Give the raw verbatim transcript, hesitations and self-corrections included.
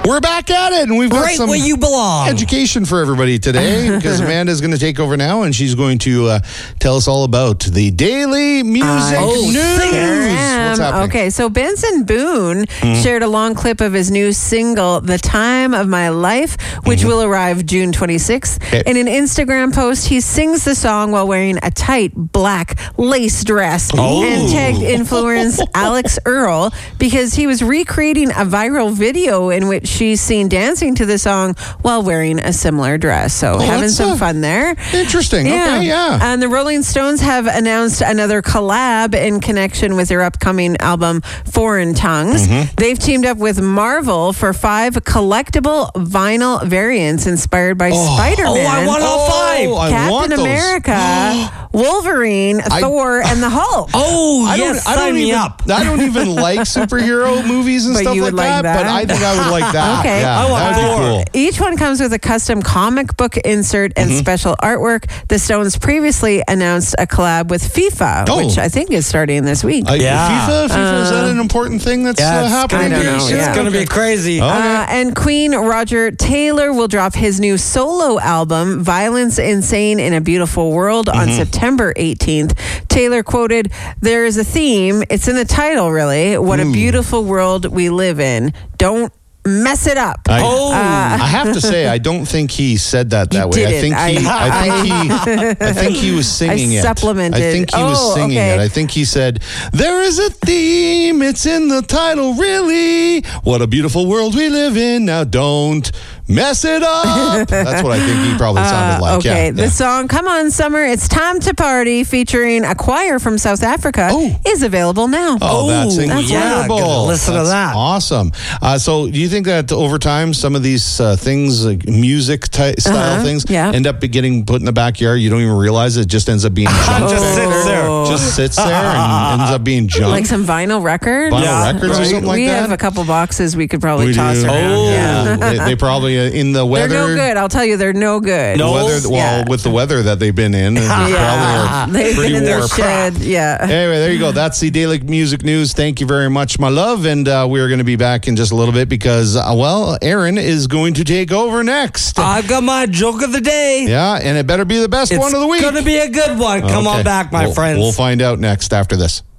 We're back at it, and we've got right some where you belong. education for everybody today, because Amanda's going to take over now, and she's going to uh, tell us all about the daily music Oh, news. singers. What's happening? Okay, so Benson Boone Mm-hmm. shared a long clip of his new single, The Time of My Life, which Mm-hmm. will arrive June twenty-sixth. Okay. In an Instagram post, he sings the song while wearing a tight black lace dress Oh. and tagged influencer Alex Earl because he was recreating a viral video in which she's seen dancing to the song while wearing a similar dress. So having that's some a- fun there. Interesting. Okay, yeah. And the Rolling Stones have announced another collab in connection with their upcoming album, Foreign Tongues. Mm-hmm. They've teamed up with Marvel for five collectible vinyl variants inspired by Spider-Man. Oh, I want all five. Oh, I Captain want those. America, Wolverine, Thor, and the Hulk. Oh, I yes, don't, I sign don't me even, up. I don't even like superhero movies and But stuff you like would like that, that? but I think I would like that. Okay. Yeah, I want that'd be Thor. cool. Each one comes with a custom comic book insert Mm-hmm. and special artwork. The Stones previously announced a collab with FIFA, Oh. which I think is starting this week. Uh, Yeah. FIFA, FIFA, is that an important thing that's Yeah, uh, it's happening? gonna I be, don't know, it's yeah. gonna be crazy. Oh. Uh, and Queen Roger Taylor will drop his new solo album, Violence Insane in a Beautiful World, on Mm-hmm. September eighteenth. Taylor quoted, "There is a theme. It's in the title, really. What Hmm. a beautiful world we live in. Don't mess it up." I, Oh. I have to say, I don't think he said that that He way. I didn't. think he, I, I- think he, I think he was singing it. supplemented. I think he was Oh, singing okay. it. I think he said, "There is a theme. It's in the title, really. What a beautiful world we live in. Now don't mess it up." That's what I think he probably sounded like. Uh, okay, Yeah, the yeah. song "Come On Summer, It's Time to Party," featuring a choir from South Africa, Oh. is available now. Oh, that's Oh, incredible. yeah, gonna listen to That's that. Awesome. Uh, so do you think that over time, some of these uh, things, like music ty- style Uh-huh, things, yeah. end up getting put in the backyard? You don't even realize it just ends up being junk. Just sits there. Just sits there and ends up being junk. Like some vinyl records? Vinyl Yeah, records or right. something like we that? have a couple boxes we could probably We toss do. around. Oh, Yeah. they, they probably uh, in the They're weather. no good. I'll tell you, they're no good. No. Weather, well, Yeah. with the weather that they've been in, they probably Yeah. are They've pretty been in their warped. shed. Yeah. Anyway, there you go. That's the Daily Music News. Thank you very much, my love. And uh, we're going to be back in just a little bit because, uh, well, Aaron is going to take over next. I've got my joke of the day. Yeah, and it better be the best It's one of the week. gonna be a good one. Come Okay. on back, my We'll- friends. We'll find out next after this.